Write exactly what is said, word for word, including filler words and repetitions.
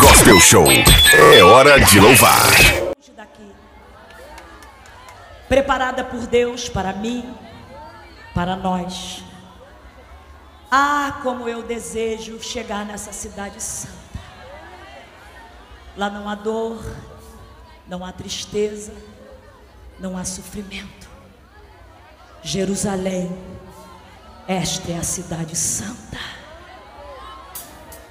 Gospel Show. É hora de louvar. Preparada por Deus para mim, para nós. Ah, como eu desejo chegar nessa cidade santa. Lá não há dor, não há tristeza, não há sofrimento. Jerusalém, esta é a cidade santa.